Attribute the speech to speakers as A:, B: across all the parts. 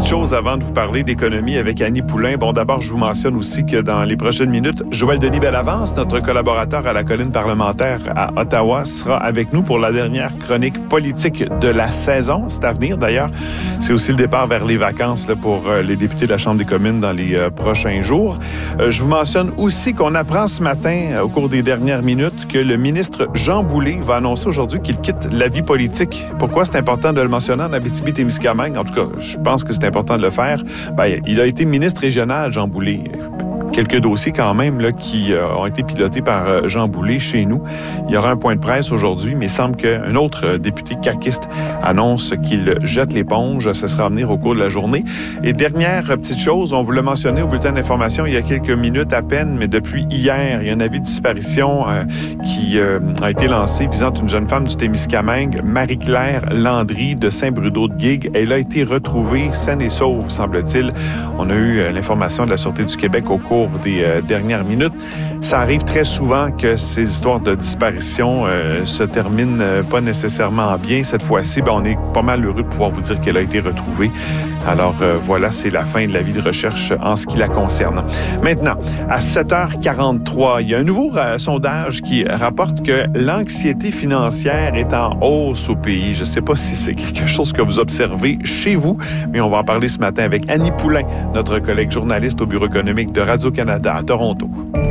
A: petites choses avant de vous parler d'économie avec Annie Poulain. Bon, d'abord, je vous mentionne aussi que dans les prochaines minutes, Joël Denis Bellavance, notre collaborateur à la colline parlementaire à Ottawa, sera avec nous pour la dernière chronique politique de la saison. C'est à venir, d'ailleurs. C'est aussi le départ vers les vacances là, pour les députés de la Chambre des communes dans les prochains jours. Je vous mentionne aussi qu'on apprend ce matin, au cours des dernières minutes, que le ministre Jean Boulet va annoncer aujourd'hui qu'il quitte la vie politique. Pourquoi c'est important de le mentionner en Abitibi-Témiscamingue? En tout cas, je pense que c'est important de le faire. Bien, il a été ministre régional, Jean Boulet. Quelques dossiers quand même là, qui ont été pilotés par Jean Boulet chez nous. Il y aura un point de presse aujourd'hui, mais il semble qu'un autre député caquiste annonce qu'il jette l'éponge. Ce sera à venir au cours de la journée. Et dernière petite chose, on vous l'a mentionné au bulletin d'information il y a quelques minutes à peine, mais depuis hier, il y a un avis de disparition qui a été lancé visant une jeune femme du Témiscamingue, Marie-Claire Landry de Saint-Bruno-de-Guigue. Elle a été retrouvée saine et sauve, semble-t-il. On a eu l'information de la Sûreté du Québec au cours des dernières minutes. Ça arrive très souvent que ces histoires de disparition se terminent pas nécessairement bien. Cette fois-ci, on est pas mal heureux de pouvoir vous dire qu'elle a été retrouvée. Alors voilà, c'est la fin de la vie de recherche en ce qui la concerne. Maintenant, à 7h43, il y a un nouveau sondage qui rapporte que l'anxiété financière est en hausse au pays. Je ne sais pas si c'est quelque chose que vous observez chez vous, mais on va en parler ce matin avec Annie Poulain, notre collègue journaliste au Bureau économique de Radio-Canada à Toronto.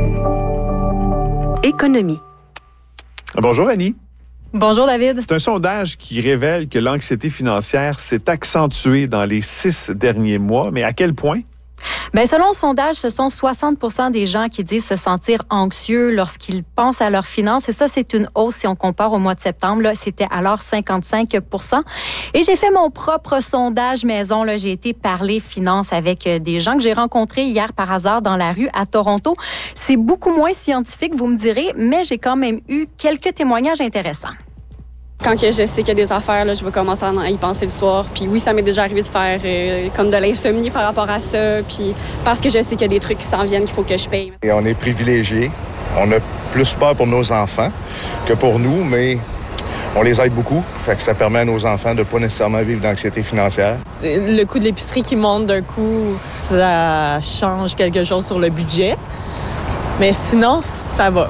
B: Économie.
A: Bonjour Annie.
C: Bonjour David.
A: C'est un sondage qui révèle que l'anxiété financière s'est accentuée dans les 6 derniers mois, mais à quel point?
C: Bien, selon le sondage, ce sont 60% des gens qui disent se sentir anxieux lorsqu'ils pensent à leurs finances. Et ça, c'est une hausse si on compare au mois de septembre. Là, c'était alors 55%. Et j'ai fait mon propre sondage maison. Là, j'ai été parler finances avec des gens que j'ai rencontrés hier par hasard dans la rue à Toronto. C'est beaucoup moins scientifique, vous me direz, mais j'ai quand même eu quelques témoignages intéressants.
D: Quand que je sais qu'il y a des affaires, là, je vais commencer à y penser le soir. Puis oui, ça m'est déjà arrivé de faire comme de l'insomnie par rapport à ça. Puis parce que je sais qu'il y a des trucs qui s'en viennent qu'il faut que je paye.
E: Et on est privilégiés. On a plus peur pour nos enfants que pour nous, mais on les aide beaucoup. Fait que ça permet à nos enfants de ne pas nécessairement vivre d'anxiété financière.
F: Le coût de l'épicerie qui monte d'un coup, ça change quelque chose sur le budget. Mais sinon, ça va.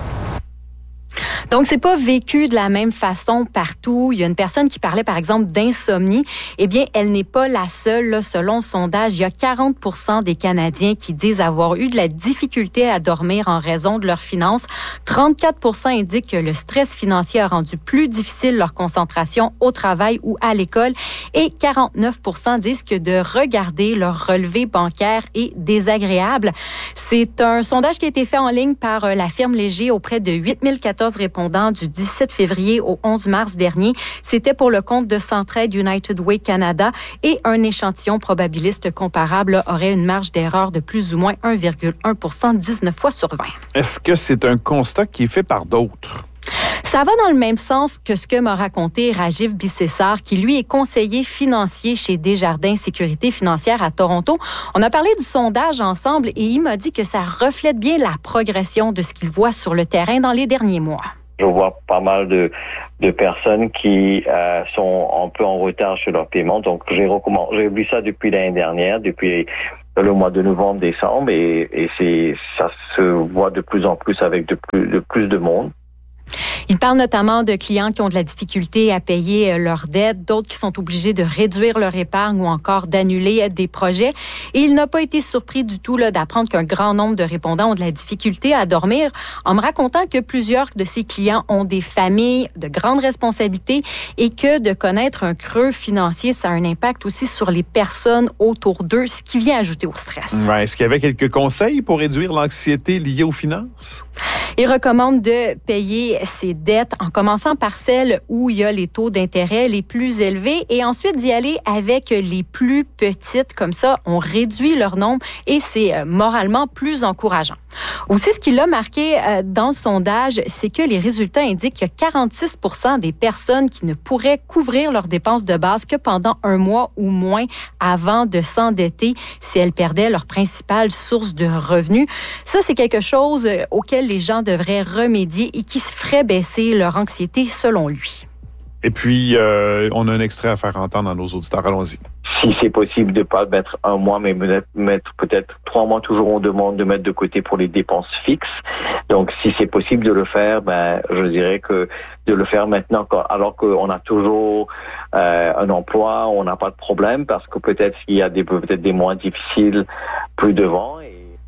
C: Donc, c'est pas vécu de la même façon partout. Il y a une personne qui parlait, par exemple, d'insomnie. Eh bien, elle n'est pas la seule. Là, selon le sondage, il y a 40% des Canadiens qui disent avoir eu de la difficulté à dormir en raison de leurs finances. 34% indiquent que le stress financier a rendu plus difficile leur concentration au travail ou à l'école. Et 49% disent que de regarder leur relevé bancaire est désagréable. C'est un sondage qui a été fait en ligne par la firme Léger auprès de 8014 répondants du 17 février au 11 mars dernier. C'était pour le compte de Centraide United Way Canada et un échantillon probabiliste comparable aurait une marge d'erreur de plus ou moins 1,1%, 19 fois sur 20.
A: Est-ce que c'est un constat qui est fait par d'autres?
C: Ça va dans le même sens que ce que m'a raconté Rajiv Bissessar, qui lui est conseiller financier chez Desjardins Sécurité financière à Toronto. On a parlé du sondage ensemble et il m'a dit que ça reflète bien la progression de ce qu'il voit sur le terrain dans les derniers mois.
G: Je vois pas mal de personnes qui sont un peu en retard sur leur paiement. Donc, j'ai vu ça depuis l'année dernière, depuis le mois de novembre, décembre, et ça se voit de plus en plus avec de plus de monde.
C: Il parle notamment de clients qui ont de la difficulté à payer leurs dettes, d'autres qui sont obligés de réduire leur épargne ou encore d'annuler des projets. Et il n'a pas été surpris du tout là, d'apprendre qu'un grand nombre de répondants ont de la difficulté à dormir en me racontant que plusieurs de ces clients ont des familles de grandes responsabilités et que de connaître un creux financier, ça a un impact aussi sur les personnes autour d'eux, ce qui vient ajouter au stress.
A: Ouais, est-ce qu'il y avait quelques conseils pour réduire l'anxiété liée aux finances?
C: Il recommande de payer ses dettes en commençant par celles où il y a les taux d'intérêt les plus élevés et ensuite d'y aller avec les plus petites. Comme ça, on réduit leur nombre et c'est moralement plus encourageant. Aussi, ce qui l'a marqué dans le sondage, c'est que les résultats indiquent qu'il y a 46% des personnes qui ne pourraient couvrir leurs dépenses de base que pendant un mois ou moins avant de s'endetter si elles perdaient leur principale source de revenus. Ça, c'est quelque chose auquel les gens devraient remédier et qui ferait baisser leur anxiété selon lui.
A: Et puis, on a un extrait à faire entendre à nos auditeurs. Allons-y.
G: Si c'est possible de pas mettre 1 mois, mais mettre peut-être 3 mois, toujours on demande de mettre de côté pour les dépenses fixes. Donc, si c'est possible de le faire, je dirais que de le faire maintenant, alors qu'on a toujours un emploi, on n'a pas de problème, parce que peut-être il y a peut-être des mois difficiles plus devant.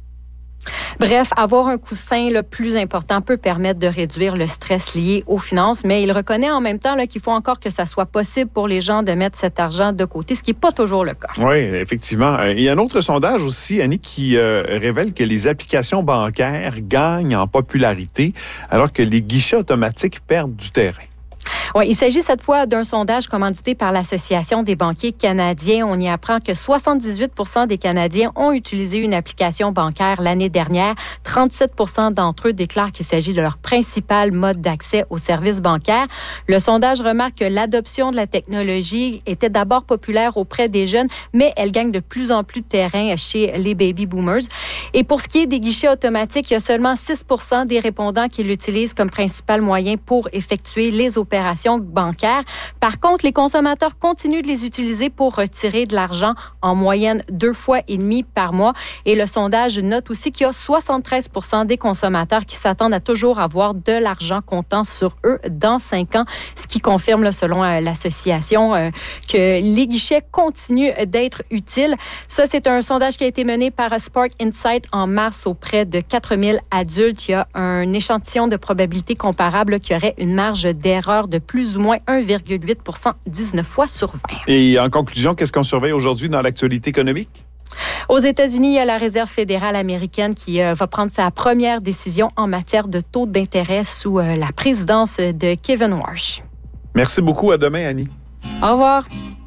C: Bref, avoir un coussin le plus important peut permettre de réduire le stress lié aux finances, mais il reconnaît en même temps qu'il faut encore que ça soit possible pour les gens de mettre cet argent de côté, ce qui n'est pas toujours le cas.
A: Oui, effectivement. Il y a un autre sondage aussi, Annie, qui révèle que les applications bancaires gagnent en popularité alors que les guichets automatiques perdent du terrain.
C: Oui, il s'agit cette fois d'un sondage commandité par l'Association des banquiers canadiens. On y apprend que 78 % des Canadiens ont utilisé une application bancaire l'année dernière. 37 % d'entre eux déclarent qu'il s'agit de leur principal mode d'accès aux services bancaires. Le sondage remarque que l'adoption de la technologie était d'abord populaire auprès des jeunes, mais elle gagne de plus en plus de terrain chez les baby boomers. Et pour ce qui est des guichets automatiques, il y a seulement 6 % des répondants qui l'utilisent comme principal moyen pour effectuer les opérations bancaires. Par contre, les consommateurs continuent de les utiliser pour retirer de l'argent en moyenne 2,5 fois par mois. Et le sondage note aussi qu'il y a 73 % des consommateurs qui s'attendent à toujours avoir de l'argent comptant sur eux dans 5 ans, ce qui confirme, selon l'association, que les guichets continuent d'être utiles. Ça, c'est un sondage qui a été mené par Spark Insight en mars auprès de 4000 adultes. Il y a un échantillon de probabilité comparable qui aurait une marge d'erreur de plus ou moins 1,8 % 19 fois sur 20.
A: Et en conclusion, qu'est-ce qu'on surveille aujourd'hui dans l'actualité économique?
C: Aux États-Unis, il y a la Réserve fédérale américaine qui va prendre sa première décision en matière de taux d'intérêt sous la présidence de Kevin Warsh.
A: Merci beaucoup. À demain, Annie.
C: Au revoir.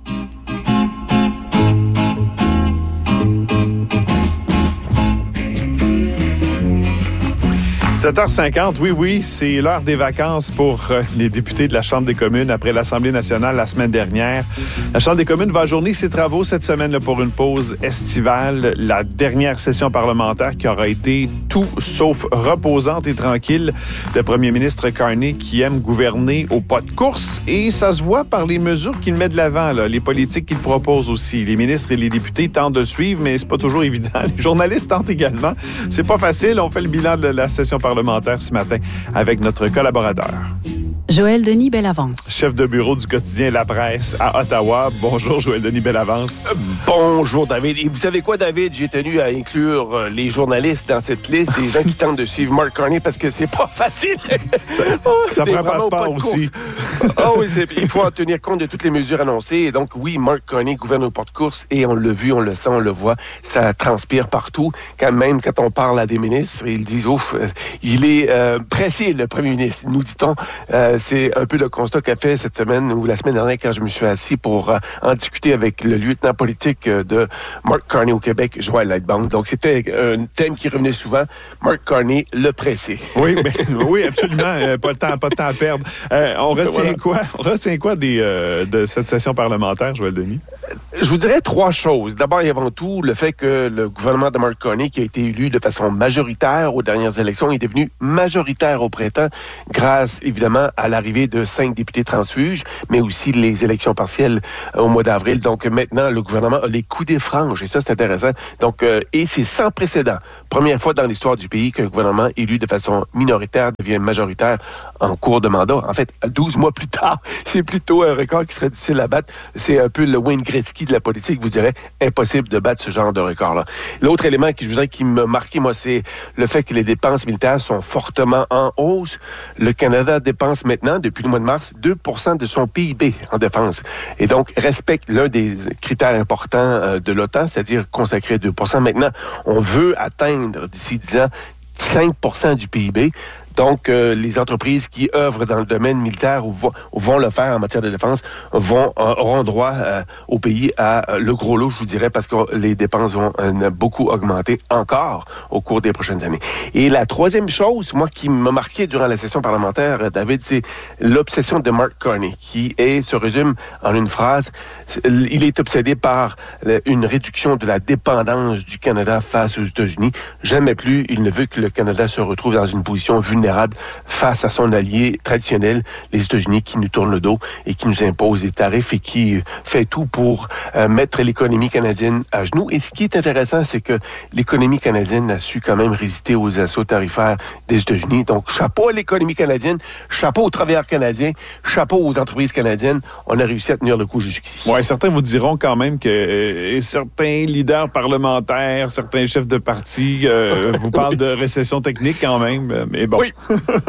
A: 7h50, oui, c'est l'heure des vacances pour les députés de la Chambre des communes après l'Assemblée nationale la semaine dernière. La Chambre des communes va ajourner ses travaux cette semaine pour une pause estivale. La dernière session parlementaire qui aura été tout sauf reposante et tranquille. Le premier ministre Carney qui aime gouverner au pas de course et ça se voit par les mesures qu'il met de l'avant, les politiques qu'il propose aussi. Les ministres et les députés tentent de suivre, mais c'est pas toujours évident. Les journalistes tentent également. C'est pas facile. On fait le bilan de la session parlementaire ce matin avec notre collaborateur.
B: Joël Denis Bellavance.
A: Chef de bureau du quotidien La Presse à Ottawa. Bonjour, Joël Denis Bellavance.
H: Bonjour, David. Et vous savez quoi, David? J'ai tenu à inclure les journalistes dans cette liste, des gens qui tentent de suivre Mark Carney parce que c'est pas facile.
A: Ça prend passeport aussi.
H: Oui, il faut en tenir compte de toutes les mesures annoncées. Et donc, oui, Mark Carney gouverne au porte-course et on l'a vu, on le sent, on le voit. Ça transpire partout. Même quand on parle à des ministres, ils disent, il est pressé, le premier ministre, nous dit-on. C'est un peu le constat qu'a fait cette semaine ou la semaine dernière quand je me suis assis pour en discuter avec le lieutenant politique de Mark Carney au Québec, Joël Lightbound. Donc, c'était un thème qui revenait souvent. Mark Carney, le pressé.
A: Oui, absolument. Pas de temps à perdre. On retient quoi de cette session parlementaire, Joël Denis?
H: Je vous dirais 3 choses. D'abord et avant tout, le fait que le gouvernement de Mark Carney, qui a été élu de façon majoritaire aux dernières élections, est devenu majoritaire au printemps grâce, évidemment, à l'arrivée de 5 députés transfuges, mais aussi les élections partielles au mois d'avril. Donc maintenant, le gouvernement a les coups des franges, et ça, c'est intéressant. Donc, et c'est sans précédent. Première fois dans l'histoire du pays qu'un gouvernement élu de façon minoritaire devient majoritaire en cours de mandat. En fait, 12 mois plus tard, c'est plutôt un record qui serait difficile à battre. C'est un peu le Wayne Gretzky de la politique, vous direz, impossible de battre ce genre de record-là. L'autre élément qui m'a marqué, moi, c'est le fait que les dépenses militaires sont fortement en hausse. Le Canada dépense maintenant, depuis le mois de mars, 2% de son PIB en défense. Et donc, respecte l'un des critères importants de l'OTAN, c'est-à-dire consacrer 2%. Maintenant, on veut atteindre, d'ici 10 ans, 5% du PIB. Donc, les entreprises qui œuvrent dans le domaine militaire ou vont le faire en matière de défense auront droit au pays à le gros lot, je vous dirais, parce que les dépenses vont beaucoup augmenter encore au cours des prochaines années. Et la troisième chose, moi, qui m'a marqué durant la session parlementaire, David, c'est l'obsession de Mark Carney, qui se résume en une phrase. Il est obsédé par une réduction de la dépendance du Canada face aux États-Unis. Jamais plus, il ne veut que le Canada se retrouve dans une position vulnérable vulnérable face à son allié traditionnel, les États-Unis, qui nous tournent le dos et qui nous impose des tarifs et qui fait tout pour mettre l'économie canadienne à genoux. Et ce qui est intéressant, c'est que l'économie canadienne a su quand même résister aux assauts tarifaires des États-Unis. Donc, chapeau à l'économie canadienne, chapeau aux travailleurs canadiens, chapeau aux entreprises canadiennes. On a réussi à tenir le coup jusqu'ici.
A: Oui, certains vous diront quand même que certains leaders parlementaires, certains chefs de parti vous parlent de récession technique quand même, mais bon.
H: Oui,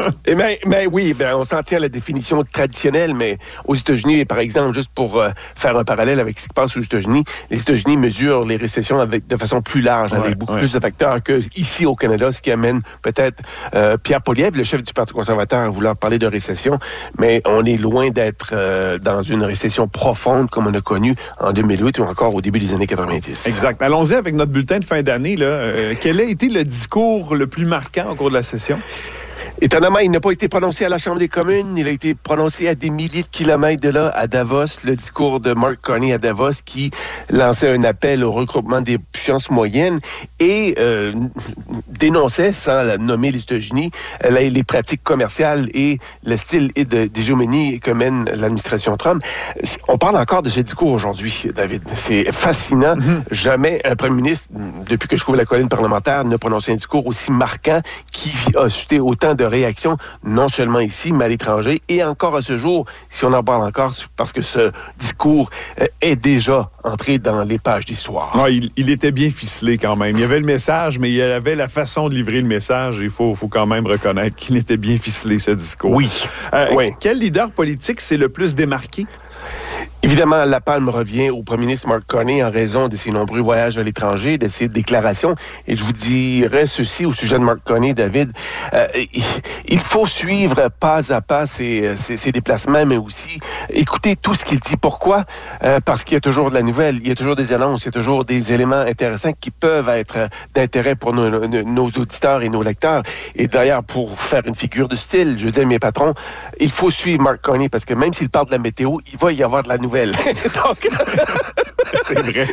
H: on s'en tient à la définition traditionnelle, mais aux États-Unis, par exemple, juste pour faire un parallèle avec ce qui se passe aux États-Unis, les États-Unis mesurent les récessions de façon plus large, avec beaucoup plus de facteurs qu'ici au Canada, ce qui amène peut-être Pierre Poilievre, le chef du Parti conservateur, à vouloir parler de récession, mais on est loin d'être dans une récession profonde comme on a connu en 2008 ou encore au début des années 90.
A: Exact. Allons-y avec notre bulletin de fin d'année. Quel a été le discours le plus marquant au cours de la session?
H: Étonnamment, il n'a pas été prononcé à la Chambre des communes. Il a été prononcé à des milliers de kilomètres de là, à Davos. Le discours de Mark Carney à Davos qui lançait un appel au regroupement des puissances moyennes et dénonçait, sans nommer les États-Unis, les pratiques commerciales et le style d'hégémonie que mène l'administration Trump. On parle encore de ce discours aujourd'hui, David. C'est fascinant. Jamais un premier ministre, depuis que je couvre la colline parlementaire, n'a prononcé un discours aussi marquant qui a suscité autant de réactions, non seulement ici, mais à l'étranger. Et encore à ce jour, si on en parle encore, c'est parce que ce discours est déjà entré dans les pages d'histoire.
A: Ah, il était bien ficelé quand même. Il y avait le message, mais il y avait la façon de livrer le message. Il faut quand même reconnaître qu'il était bien ficelé, ce discours.
H: Oui.
A: Quel leader politique s'est le plus démarqué?
H: Évidemment, la palme revient au premier ministre Mark Carney en raison de ses nombreux voyages à l'étranger, de ses déclarations. Et je vous dirais ceci au sujet de Mark Carney, David. Il faut suivre pas à pas ses déplacements, mais aussi écouter tout ce qu'il dit. Pourquoi? Parce qu'il y a toujours de la nouvelle, il y a toujours des annonces, il y a toujours des éléments intéressants qui peuvent être d'intérêt pour nos auditeurs et nos lecteurs. Et d'ailleurs, pour faire une figure de style, je dis à mes patrons, il faut suivre Mark Carney parce que même s'il parle de la météo, il va y avoir de la nouvelle. Donc,
A: c'est vrai.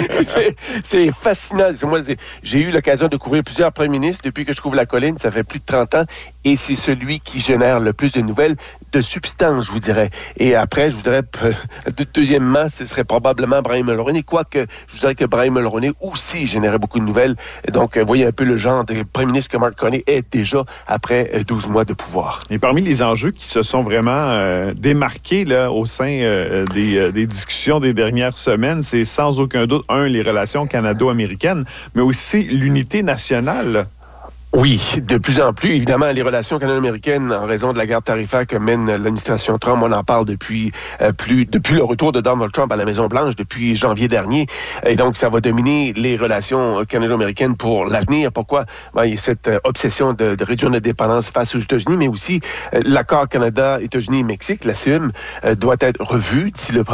H: c'est fascinant. Moi, j'ai eu l'occasion de couvrir plusieurs premiers ministres depuis que je couvre la colline. Ça fait plus de 30 ans. Et c'est celui qui génère le plus de nouvelles, de substance, je vous dirais. Et après, je vous dirais, deuxièmement, ce serait probablement Brian Mulroney. Quoique, je vous dirais que Brian Mulroney aussi générait beaucoup de nouvelles. Donc, voyez un peu le genre de premier ministre que Mark Carney est déjà après 12 mois de pouvoir.
A: Et parmi les enjeux qui se sont vraiment démarqués là, au sein des discussions des dernières semaines, c'est sans aucun doute, les relations canado-américaines, mais aussi l'unité nationale.
H: Oui, de plus en plus. Évidemment, les relations canado-américaines, en raison de la guerre tarifaire que mène l'administration Trump, on en parle depuis le retour de Donald Trump à la Maison-Blanche, depuis janvier dernier. Et donc, ça va dominer les relations canado-américaines pour l'avenir. Pourquoi? Il y a cette obsession de réduire notre dépendance face aux États-Unis, mais aussi l'accord Canada, États-Unis et Mexique, la CIUM, doit être revu d'ici le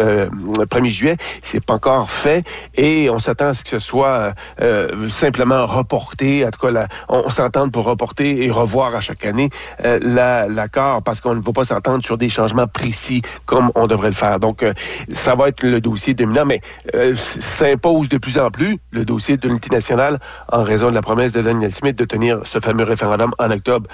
H: 1er juillet. C'est pas encore fait. Et on s'attend à ce que ce soit simplement reporté, en tout cas, on s'entend pour reporter et revoir à chaque année l'accord parce qu'on ne va pas s'entendre sur des changements précis comme on devrait le faire. Donc, ça va être le dossier dominant, mais s'impose de plus en plus le dossier de l'unité nationale en raison de la promesse de Daniel Smith de tenir ce fameux référendum en octobre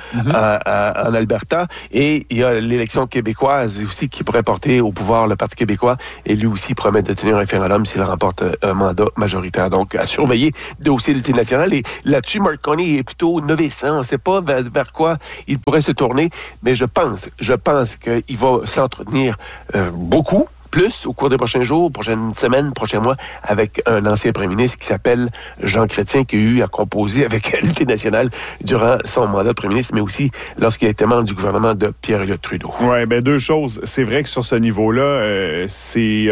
H: en Alberta. Et il y a l'élection québécoise aussi qui pourrait porter au pouvoir le Parti québécois et lui aussi promet de tenir un référendum s'il remporte un mandat majoritaire. Donc, à surveiller le dossier de l'unité nationale. Et là-dessus, Mark Carney est plutôt novice. On ne sait pas vers quoi il pourrait se tourner, mais je pense qu'il va s'entretenir beaucoup plus au cours des prochains jours, prochaines semaines, prochains mois, avec un ancien premier ministre qui s'appelle Jean Chrétien, qui a eu à composer avec l'unité nationale durant son mandat de premier ministre, mais aussi lorsqu'il a été membre du gouvernement de Pierre-Éliott Trudeau.
A: Oui, bien, deux choses. C'est vrai que sur ce niveau-là, c'est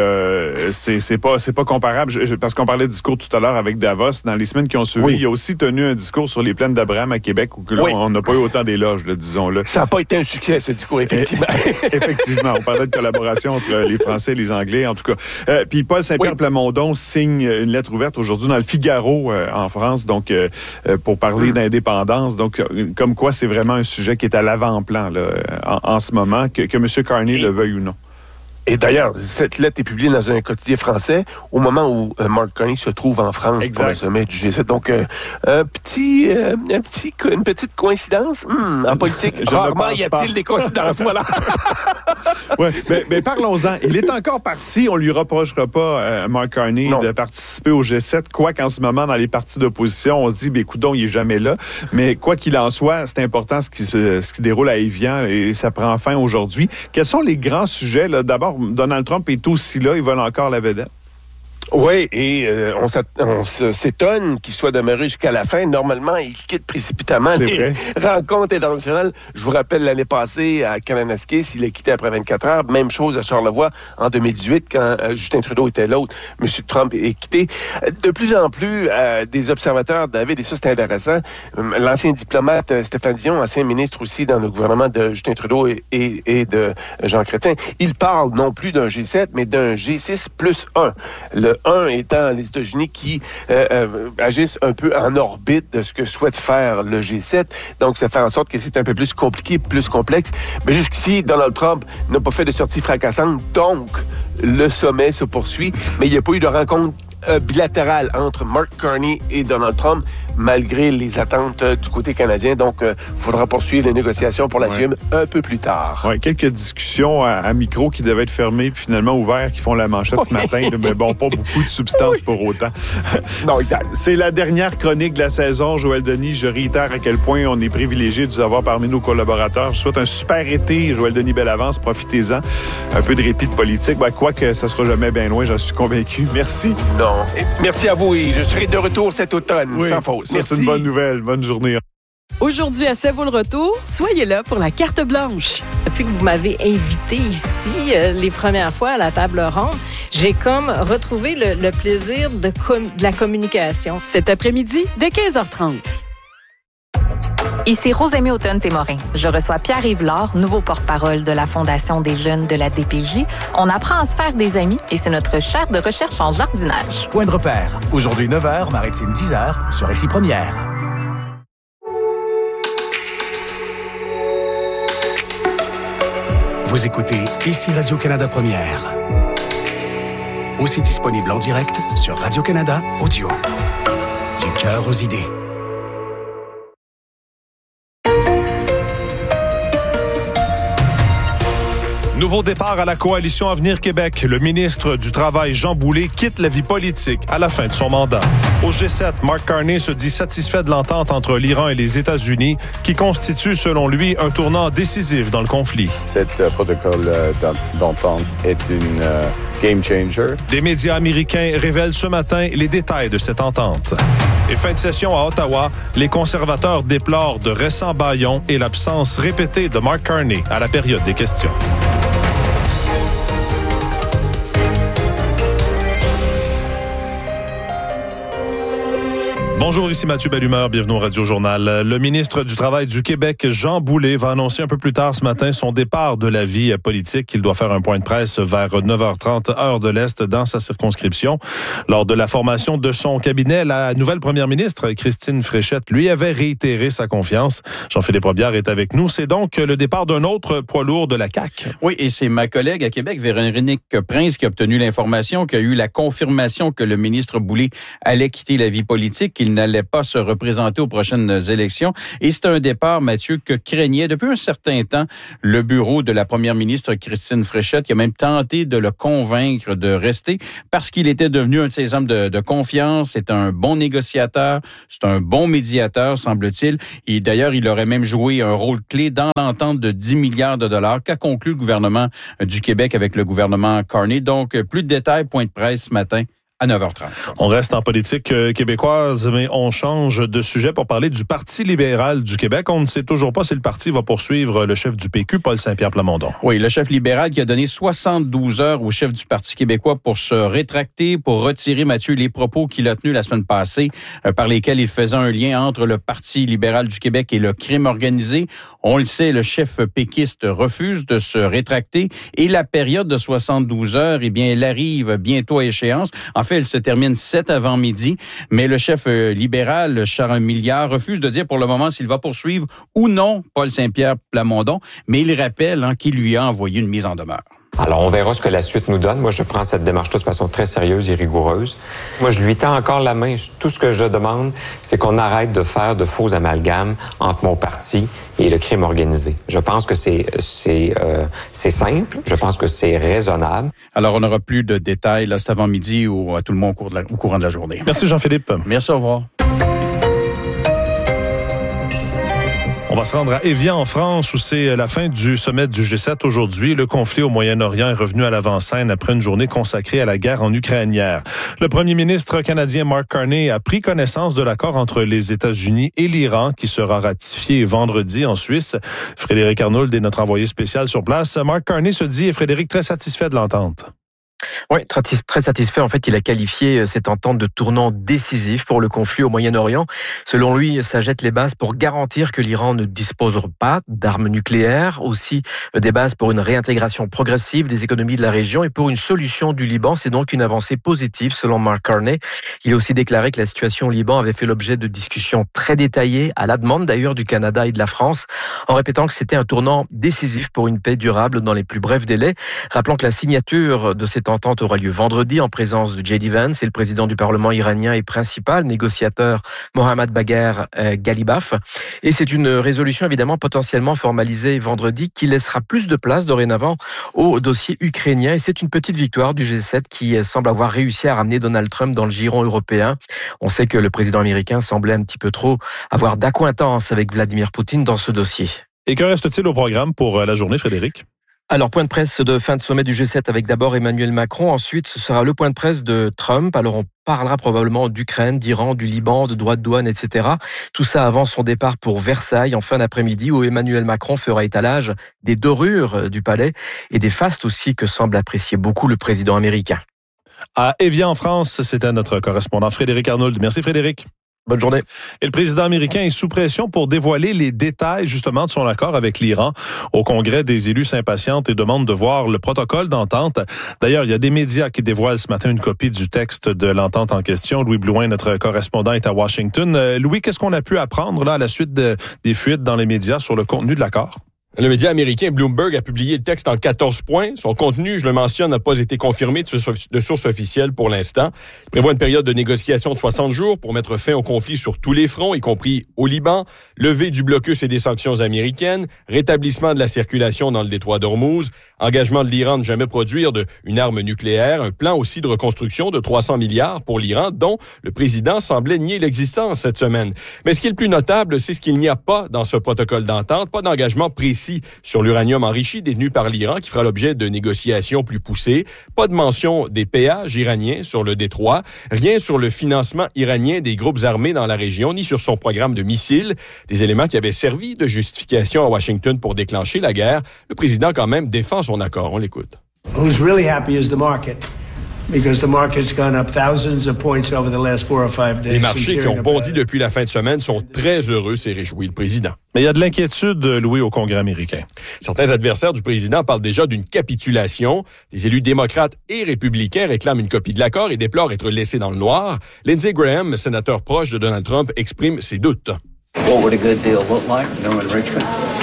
A: pas comparable, parce qu'on parlait de discours tout à l'heure avec Davos. Dans les semaines qui ont suivi, il a aussi tenu un discours sur les plaines d'Abraham à Québec, où on n'a pas eu autant d'éloges, disons-le.
H: Ça n'a pas été un succès, ce discours, effectivement.
A: Effectivement, on parlait de collaboration entre les Français et les Anglais, en tout cas. Puis Paul Saint-Pierre Plamondon signe une lettre ouverte aujourd'hui dans le Figaro en France, donc pour parler d'indépendance. Donc, comme quoi, c'est vraiment un sujet qui est à l'avant-plan là, en ce moment, que M. Carney le veuille ou non.
H: Et d'ailleurs, cette lettre est publiée dans un quotidien français au moment où Mark Carney se trouve en France pour le sommet du G7. Donc, une petite coïncidence en politique. Rarement y a-t-il des coïncidences. Voilà.
A: Ouais, mais parlons-en. Il est encore parti. On lui reprochera pas, Mark Carney, de participer au G7. Quoi qu'en ce moment, dans les partis d'opposition, on se dit, coudonc, il est jamais là. Mais quoi qu'il en soit, c'est important ce qui déroule à Évian et ça prend fin aujourd'hui. Quels sont les grands sujets? Là? D'abord, Donald Trump est aussi là. Il vole encore la vedette.
H: Oui, et on s'étonne qu'il soit demeuré jusqu'à la fin. Normalement, il quitte précipitamment les rencontres internationales. Je vous rappelle l'année passée à Kananaskis, il a quitté après 24 heures. Même chose à Charlevoix en 2018 quand Justin Trudeau était l'autre. M. Trump est quitté. De plus en plus, des observateurs, David, et ça c'est intéressant, l'ancien diplomate Stéphane Dion, ancien ministre aussi dans le gouvernement de Justin Trudeau et de Jean Chrétien, il parle non plus d'un G7, mais d'un G6 plus 1. Le 1 étant les États-Unis qui agissent un peu en orbite de ce que souhaite faire le G7. Donc, ça fait en sorte que c'est un peu plus compliqué, plus complexe. Mais jusqu'ici, Donald Trump n'a pas fait de sortie fracassante. Donc, le sommet se poursuit. Mais il n'y a pas eu de rencontre bilatérale entre Mark Carney et Donald Trump, malgré les attentes du côté canadien. Donc, il faudra poursuivre les négociations pour la suivre un peu plus tard. Oui,
A: quelques discussions à micro qui devaient être fermées puis finalement ouvertes, qui font la manchette ce matin. Mais bon, pas beaucoup de substance pour autant. Non, exact. C'est la dernière chronique de la saison, Joël Denis. Je réitère à quel point on est privilégié de vous avoir parmi nos collaborateurs. Je souhaite un super été, Joël Denis Bellavance. Profitez-en. Un peu de répit de politique. Quoique ça sera jamais bien loin, j'en suis convaincu. Merci.
H: Non. Merci à vous et je serai de retour cet automne, sans faute.
A: Ça, c'est une bonne nouvelle. Bonne journée.
I: Aujourd'hui, à C'est vous le retour, soyez là pour la carte blanche. Depuis que vous m'avez invité ici les premières fois à la table ronde, j'ai comme retrouvé le plaisir de la communication. Cet après-midi, dès 15h30.
J: Ici Rosemée Automne-Témorin. Je reçois Pierre-Yves Laure, nouveau porte-parole de la Fondation des jeunes de la DPJ. On apprend à se faire des amis et c'est notre chaire de recherche en jardinage.
K: Point de repère. Aujourd'hui 9h, Maritime 10h, sur Ici Première. Vous écoutez Ici Radio-Canada Première. Aussi disponible en direct sur Radio-Canada Audio. Du cœur aux idées.
L: Nouveau départ à la coalition Avenir Québec. Le ministre du Travail, Jean Boulet, quitte la vie politique à la fin de son mandat. Au G7, Mark Carney se dit satisfait de l'entente entre l'Iran et les États-Unis, qui constitue, selon lui, un tournant décisif dans le conflit.
M: Cet protocole d'entente est une game changer.
L: Des médias américains révèlent ce matin les détails de cette entente. Et fin de session à Ottawa, les conservateurs déplorent de récents bâillons et l'absence répétée de Mark Carney à la période des questions. Bonjour, ici Mathieu Bellumeur, bienvenue au Radio-Journal. Le ministre du Travail du Québec, Jean Boulet, va annoncer un peu plus tard ce matin son départ de la vie politique. Il doit faire un point de presse vers 9h30, heure de l'Est, dans sa circonscription. Lors de la formation de son cabinet, la nouvelle première ministre, Christine Fréchette, lui avait réitéré sa confiance. Jean-Philippe Robillard est avec nous. C'est donc le départ d'un autre poids lourd de la CAQ.
N: Oui, et c'est ma collègue à Québec, Véronique Prince, qui a obtenu l'information, qui a eu la confirmation que le ministre Boulet allait quitter la vie politique, qu'il n'allait pas se représenter aux prochaines élections. Et c'est un départ, Mathieu, que craignait depuis un certain temps le bureau de la première ministre Christine Fréchette, qui a même tenté de le convaincre de rester parce qu'il était devenu un de ses hommes de confiance. C'est un bon négociateur, c'est un bon médiateur, semble-t-il. Et d'ailleurs, il aurait même joué un rôle clé dans l'entente de 10 milliards de dollars qu'a conclu le gouvernement du Québec avec le gouvernement Carney. Donc, plus de détails, point de presse ce matin à 9h30.
L: On reste en politique québécoise, mais on change de sujet pour parler du Parti libéral du Québec. On ne sait toujours pas si le parti va poursuivre le chef du PQ, Paul Saint-Pierre Plamondon.
N: Oui, le chef libéral qui a donné 72 heures au chef du Parti québécois pour se rétracter, pour retirer, Mathieu, les propos qu'il a tenus la semaine passée, par lesquels il faisait un lien entre le Parti libéral du Québec et le crime organisé. On le sait, le chef péquiste refuse de se rétracter et la période de 72 heures, eh bien, elle arrive bientôt à échéance. En fait, elle se termine 7 avant midi, mais le chef libéral, Charles Milliard, refuse de dire pour le moment s'il va poursuivre ou non Paul Saint-Pierre Plamondon, mais il rappelle qu'il lui a envoyé une mise en demeure.
O: Alors, on verra ce que la suite nous donne. Moi, je prends cette démarche-là de façon très sérieuse et rigoureuse. Moi, je lui tends encore la main. Tout ce que je demande, c'est qu'on arrête de faire de faux amalgames entre mon parti et le crime organisé. Je pense que c'est simple. Je pense que c'est raisonnable.
N: Alors, on n'aura plus de détails là, cet avant-midi ou à tout le monde au courant de la journée.
L: Merci, Jean-Philippe.
N: Merci, au revoir.
L: On va se rendre à Évian, en France, où c'est la fin du sommet du G7 aujourd'hui. Le conflit au Moyen-Orient est revenu à l'avant-scène après une journée consacrée à la guerre en Ukraine hier. Le premier ministre canadien Mark Carney a pris connaissance de l'accord entre les États-Unis et l'Iran qui sera ratifié vendredi en Suisse. Frédéric Arnould est notre envoyé spécial sur place. Mark Carney se dit, Frédéric, très satisfait de l'entente.
P: Oui, très satisfait. En fait, il a qualifié cette entente de tournant décisif pour le conflit au Moyen-Orient. Selon lui, ça jette les bases pour garantir que l'Iran ne disposera pas d'armes nucléaires, aussi des bases pour une réintégration progressive des économies de la région et pour une solution du Liban. C'est donc une avancée positive selon Mark Carney. Il a aussi déclaré que la situation au Liban avait fait l'objet de discussions très détaillées, à la demande d'ailleurs du Canada et de la France, en répétant que c'était un tournant décisif pour une paix durable dans les plus brefs délais. Rappelons que la signature de cette entente aura lieu vendredi en présence de J.D. Vance et le président du Parlement iranien et principal négociateur Mohammad Bagher Ghalibaf. Et c'est une résolution évidemment potentiellement formalisée vendredi qui laissera plus de place dorénavant au dossier ukrainien. Et c'est une petite victoire du G7 qui semble avoir réussi à ramener Donald Trump dans le giron européen. On sait que le président américain semblait un petit peu trop avoir d'accointance avec Vladimir Poutine dans ce dossier.
L: Et que reste-t-il au programme pour la journée, Frédéric?
P: Alors, point de presse de fin de sommet du G7 avec d'abord Emmanuel Macron. Ensuite, ce sera le point de presse de Trump. Alors, on parlera probablement d'Ukraine, d'Iran, du Liban, de droits de douane, etc. Tout ça avant son départ pour Versailles en fin d'après-midi où Emmanuel Macron fera étalage des dorures du palais et des fastes aussi que semble apprécier beaucoup le président américain.
L: À Évian, en France, c'était notre correspondant Frédéric Arnould. Merci, Frédéric.
P: Bonne journée.
L: Et le président américain est sous pression pour dévoiler les détails justement de son accord avec l'Iran. Au Congrès, des élus s'impatientent et demandent de voir le protocole d'entente. D'ailleurs, il y a des médias qui dévoilent ce matin une copie du texte de l'entente en question. Louis Blouin, notre correspondant, est à Washington. Louis, qu'est-ce qu'on a pu apprendre là à la suite des fuites dans les médias sur le contenu de l'accord?
Q: Le média américain Bloomberg a publié le texte en 14 points. Son contenu, je le mentionne, n'a pas été confirmé de source officielle pour l'instant. Il prévoit une période de négociation de 60 jours pour mettre fin au conflit sur tous les fronts, y compris au Liban, levée du blocus et des sanctions américaines, rétablissement de la circulation dans le détroit d'Ormuz, engagement de l'Iran de jamais produire une arme nucléaire, un plan aussi de reconstruction de 300 milliards pour l'Iran, dont le président semblait nier l'existence cette semaine. Mais ce qui est le plus notable, c'est ce qu'il n'y a pas dans ce protocole d'entente, pas d'engagement précis sur l'uranium enrichi détenu par l'Iran qui fera l'objet de négociations plus poussées, pas de mention des péages iraniens sur le détroit, rien sur le financement iranien des groupes armés dans la région, ni sur son programme de missiles, des éléments qui avaient servi de justification à Washington pour déclencher la guerre. Le président quand même défend son accord. On l'écoute.
R: Who's really happy is the market. Because the market's gone up thousands of points over the last 4 or 5 days.
Q: Les marchés qui ont bondi depuis la fin de semaine sont très heureux, s'est réjoui le président.
L: Mais il y a de l'inquiétude, Louis, au Congrès américain.
Q: Certains adversaires du président parlent déjà d'une capitulation. Les élus démocrates et républicains réclament une copie de l'accord et déplorent être laissés dans le noir. Lindsey Graham, sénateur proche de Donald Trump, exprime ses doutes.
S: What would a good deal look like? No enrichment.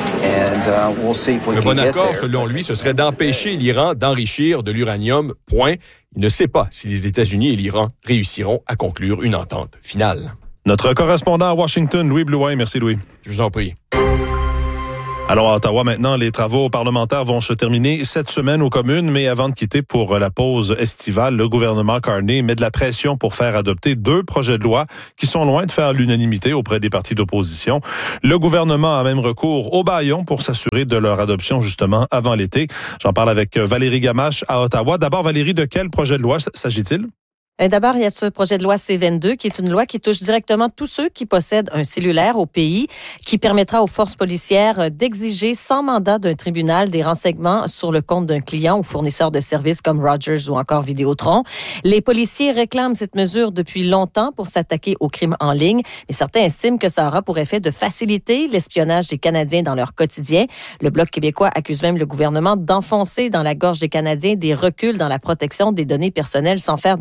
Q: Le bon accord, selon lui, ce serait d'empêcher l'Iran d'enrichir de l'uranium. Point. Il ne sait pas si les États-Unis et l'Iran réussiront à conclure une entente finale.
L: Notre correspondant à Washington, Louis Blouin. Merci, Louis.
Q: Je vous en prie.
L: Alors, à Ottawa, maintenant, les travaux parlementaires vont se terminer cette semaine aux communes, mais avant de quitter pour la pause estivale, le gouvernement Carney met de la pression pour faire adopter 2 projets de loi qui sont loin de faire l'unanimité auprès des partis d'opposition. Le gouvernement a même recours au bâillon pour s'assurer de leur adoption, justement, avant l'été. J'en parle avec Valérie Gamache à Ottawa. D'abord, Valérie, de quel projet de loi s'agit-il?
I: D'abord, il y a ce projet de loi C-22 qui est une loi qui touche directement tous ceux qui possèdent un cellulaire au pays, qui permettra aux forces policières d'exiger sans mandat d'un tribunal des renseignements sur le compte d'un client ou fournisseur de services comme Rogers ou encore Vidéotron. Les policiers réclament cette mesure depuis longtemps pour s'attaquer aux crimes en ligne, mais certains estiment que ça aura pour effet de faciliter l'espionnage des Canadiens dans leur quotidien. Le Bloc québécois accuse même le gouvernement d'enfoncer dans la gorge des Canadiens des reculs dans la protection des données personnelles sans faire de débat.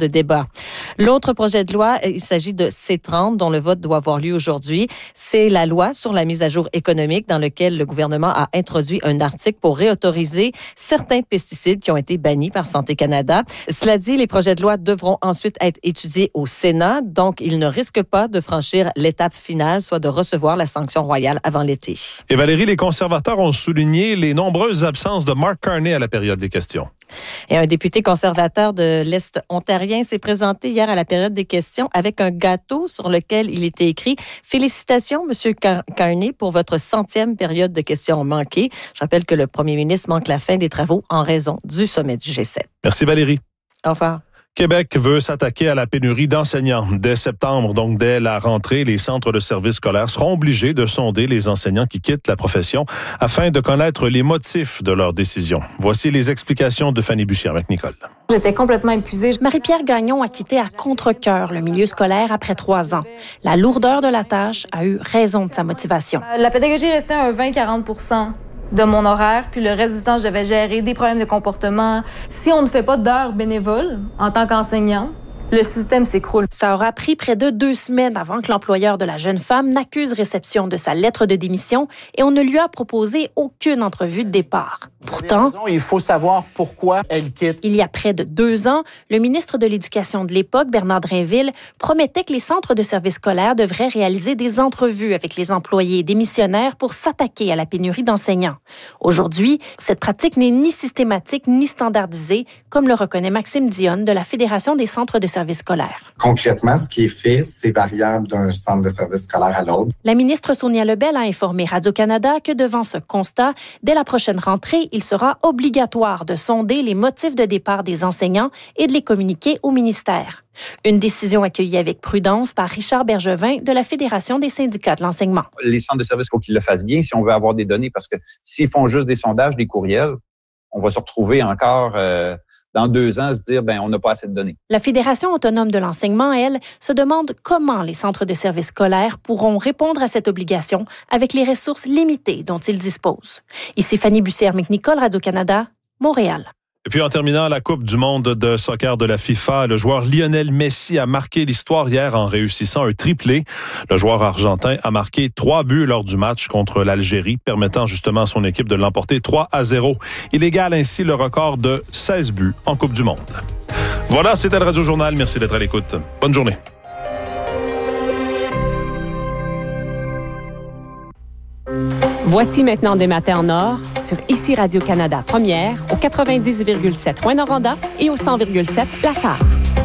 I: loi. L'autre projet de loi, il s'agit de C-30, dont le vote doit avoir lieu aujourd'hui. C'est la loi sur la mise à jour économique dans laquelle le gouvernement a introduit un article pour réautoriser certains pesticides qui ont été bannis par Santé Canada. Cela dit, les projets de loi devront ensuite être étudiés au Sénat, donc ils ne risquent pas de franchir l'étape finale, soit de recevoir la sanction royale avant l'été.
L: Et Valérie, les conservateurs ont souligné les nombreuses absences de Mark Carney à la période des questions.
I: Et un député conservateur de l'Est ontarien s'est présenté hier à la période des questions avec un gâteau sur lequel il était écrit « Félicitations, M. Carney, pour votre 100e période de questions manquées ». Je rappelle que le premier ministre manque la fin des travaux en raison du sommet du G7.
L: Merci Valérie.
I: Au revoir.
L: Québec veut s'attaquer à la pénurie d'enseignants. Dès septembre, donc dès la rentrée, les centres de services scolaires seront obligés de sonder les enseignants qui quittent la profession afin de connaître les motifs de leur décision. Voici les explications de Fanny Bussière avec Nicole.
T: J'étais complètement épuisée. Marie-Pierre Gagnon a quitté à contre-cœur le milieu scolaire après 3 ans. La lourdeur de la tâche a eu raison de sa motivation.
U: La pédagogie restait à 20-40% de mon horaire, puis le reste du temps, je devais gérer des problèmes de comportement. Si on ne fait pas d'heures bénévoles en tant qu'enseignant, le système s'écroule.
T: Ça aura pris près de 2 semaines avant que l'employeur de la jeune femme n'accuse réception de sa lettre de démission et on ne lui a proposé aucune entrevue de départ. Pourtant,
V: il faut savoir pourquoi elle quitte.
T: Il y a près de 2 ans, le ministre de l'Éducation de l'époque, Bernard Drinville, promettait que les centres de services scolaires devraient réaliser des entrevues avec les employés démissionnaires pour s'attaquer à la pénurie d'enseignants. Aujourd'hui, cette pratique n'est ni systématique ni standardisée, comme le reconnaît Maxime Dionne de la Fédération des centres de services scolaires.
V: Concrètement, ce qui est fait, c'est variable d'un centre de service scolaire à l'autre.
T: La ministre Sonia Lebel a informé Radio-Canada que devant ce constat, dès la prochaine rentrée, il sera obligatoire de sonder les motifs de départ des enseignants et de les communiquer au ministère. Une décision accueillie avec prudence par Richard Bergevin de la Fédération des syndicats de l'enseignement.
W: Les centres de services, il faut qu'ils le fassent bien si on veut avoir des données, parce que s'ils font juste des sondages, des courriels, on va se retrouver encore dans 2 ans à se dire, on n'a pas assez de données.
T: La Fédération autonome de l'enseignement, elle, se demande comment les centres de services scolaires pourront répondre à cette obligation avec les ressources limitées dont ils disposent. Ici Fanny Bussière-McNicol, Radio-Canada, Montréal.
L: Et puis en terminant la Coupe du monde de soccer de la FIFA, le joueur Lionel Messi a marqué l'histoire hier en réussissant un triplé. Le joueur argentin a marqué 3 buts lors du match contre l'Algérie, permettant justement à son équipe de l'emporter 3-0. Il égale ainsi le record de 16 buts en Coupe du monde. Voilà, c'était le Radio Journal. Merci d'être à l'écoute. Bonne journée.
X: Voici maintenant des matins en or sur ici Radio-Canada Première au 90,7 Rouyn-Noranda et au 100,7 La Sarre.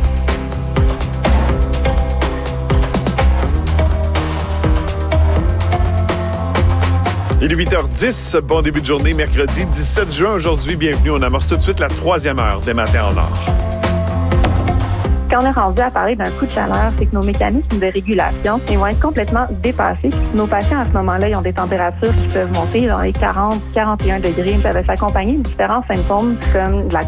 A: Il est 8h10, bon début de journée, mercredi 17 juin aujourd'hui. Bienvenue, on amorce tout de suite la 3e heure des matins en or.
Y: Quand on est rendu à parler d'un coup de chaleur, c'est que nos mécanismes de régulation vont être complètement dépassés. Nos patients, à ce moment-là, ils ont des températures qui peuvent monter dans les 40-41 degrés. Ça va s'accompagner de différents symptômes comme de la